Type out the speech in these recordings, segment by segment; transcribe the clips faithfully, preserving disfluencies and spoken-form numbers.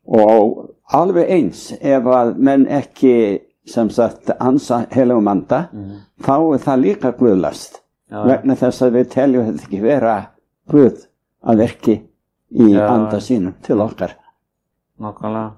Og alveg eins, ef að menn ekki sem sagt ansa heilagum anda, mm. þá er það líka guðlast. Já, vegna þess að við teljum þetta ekki vera Guð að verki í já, anda sínum til okkar. Nákvæmlega.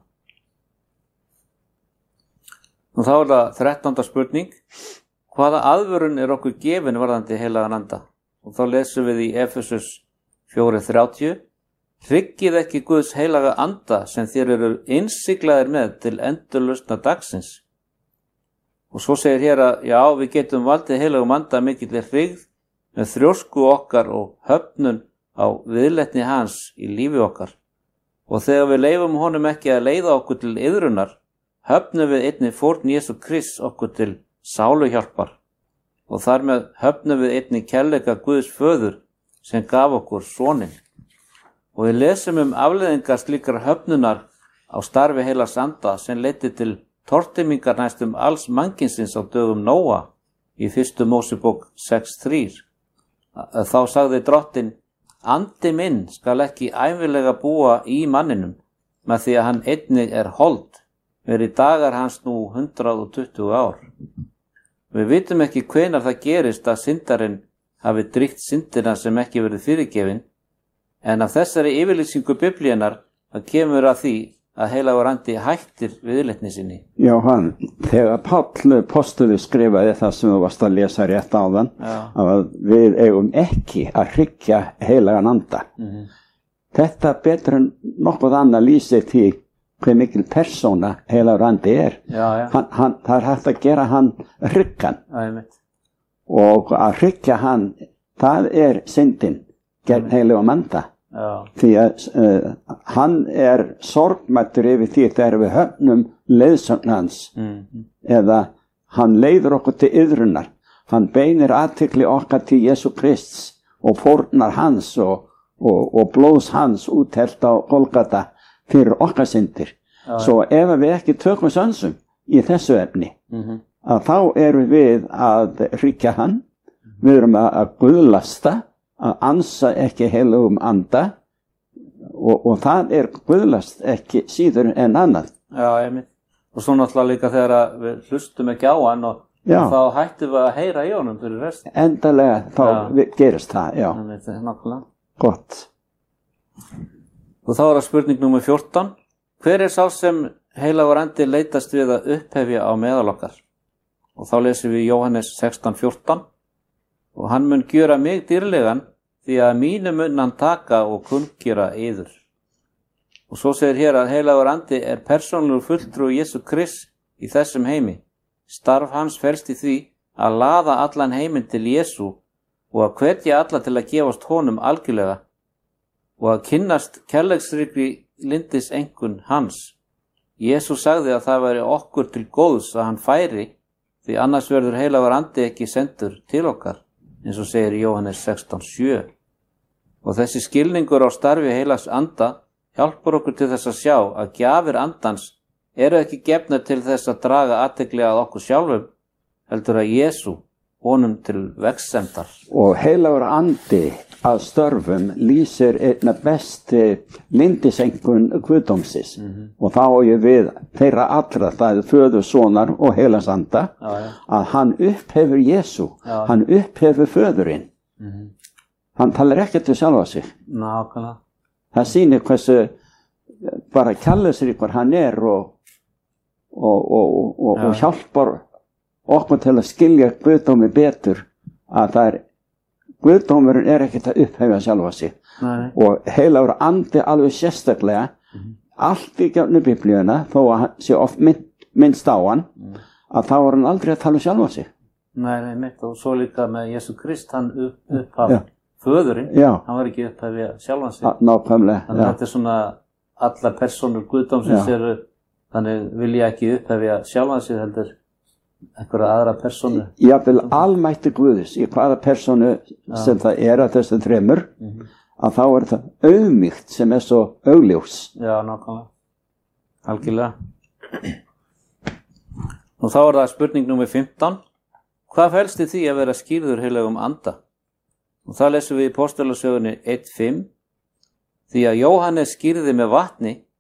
Og þá er það þrettánda spurning. Hvaða aðvörun er okkur gefin varðandi heilagan anda? Og þá lesum við í Efesus fjögur þrjátíu. Hryggið ekki Guðs heilaga anda sem þér eru innsiglaðir með til endurlausna dagsins. Og svo segir hér að já, við getum valdið heilagum anda mikillir hrygð með þrjósku okkar og höfnun á viðleitni hans í lífi okkar. Og þegar við leifum honum ekki að leiða okkur til iðrunar, höfnum við einnig fórn Jesú Krists okkur til sáluhjálpar. Og þar með höfnum við einnig kærleika Guðs föður sem gaf okkur soninn. Og við lesum um afleiðingar slíkar höfnunar á starfi heilags anda sem leiddi til tortímingar næstum alls mannkynsins á dögum Nóa í fyrstu Mósebók sex þrjú. Þá sagði drottinn, andi minn skal ekki ævinlega búa í manninum, með því að hann einnig er hold, verið dagar hans nú hundrað tuttugu ár. Við vitum ekki hvenær það gerist að syndarinn hafi dríkt syndina sem ekki verið fyrirgefin, en af þessari yfirlýsingu biblíunar að kemur að því að heilagur andi hættir viðleitni sinni. Já, hann, þegar Páll postuli skrifaði það sem þú varst að lesa rétt áðan, já. Að við eigum ekki að hryggja heilagan anda. Mm-hmm. Þetta betur en nokkuð annað lýsir því hver mikil persóna heilagur andi er. Já, já. Hann, hann, það er hægt að gera hann hryggan. Og að hryggja hann, það er syndin gegn heilagum anda. Já. Því að uh, hann er sorgmættur yfir því þegar við höfnum leiðsögn hans mm. eða hann leiður okkur til iðrunar, hann beinir athygli okkar til Jesú Krists og fórnar hans og, og, og blóðs hans úthelt á Golgata fyrir okkar syndir. Já. Svo ef við ekki tökum sönsum í þessu efni mm-hmm. að þá erum við að hryggja hann, við erum að, að guðlasta, að ansa ekki heilagum anda og, og það er guðlast ekki síður en annað. Já, einmitt. Og svo náttúrulega líka þegar við hlustum ekki á hann og, og þá hættum við að heyra í honum fyrir rest. Endalega þá við, gerist það, já. Einmitt, nákvæmlega. Gott. Og þá er það spurning númer fjórtán. Hver er sá sem heilagur andi leitast við að upphefja á meðal okkar? Og þá lesum við Jóhannes sextán fjórtán. Og hann mun gjöra mig dýrlegan því að mínu mun hann taka og kunngera yður. Og svo segir hér að heilagur andi er persónulegur fulltrúi Jesú Krists í þessum heimi. Starf hans felst í því að laða allan heiminn til Jesú og að hvetja alla til að gefast honum algjörlega og að kynnast kærleiksríkri lindis einkunn hans. Jesú sagði að það væri okkur til góðs að hann færi, því annars verður heilagur andi ekki sendur til okkar, eins og segir í Jóhannes sextán sjö. Og þessi skilningur á starfi heilags anda hjálpar okkur til þess að sjá að gjafir andans eru ekki gefnar til þess að draga athygli að okkur sjálfum, heldur að Jesú honum til vegsemdar. Og heilagur andi að störfum lýsir einna besti lindisengun guðdómsins mm-hmm. og þá er við þeirra allra, það er föður, sonar og heilags anda, já, já. Að hann upphefur Jesú, já. Hann upphefur föðurinn. Mm-hmm. Hann talar ekki til sjálfa sig. Nákvæmlega. Það sýnir hversu bara kærleiksríkur hann er og, og, og, og, og hjálpar okkur til að skilja guðdómi betur, að það er guðdómurinn er ekkert að upphefja sjálfa sig. Nei. Og heilagur andi alveg sérstaklega mm-hmm. allt í gegnum biblíuna, þó að hann sé oft mynd, minnst á hann mm. að þá var hann aldrei að tala um sjálfa sig. Nei, nei, mitt og svo líka með Jesú Krist, hann upp, upphaf ja. Föðurinn, já. Hann var ekki upphefja sjálfa sig. Nákvæmlega. Þannig að þetta er svona allar persónur guðdómsins eru, þannig vil ég ekki upphefja sjálfa sig heldur einhverja aðra persónu. Jafnvel almætti Guðs í hvaða persónu sem það er að þessu þremur mm-hmm. að þá er það auðmýkt sem er svo augljós. Já, nákvæmlega. Algjörlega. Og þá er það spurning númer fimmtán. Hvað felst í því að vera skýrður heilagum anda? Og það lesum við í Postulasögunni eitt fimm. Því að Jóhannes skýrði með vatni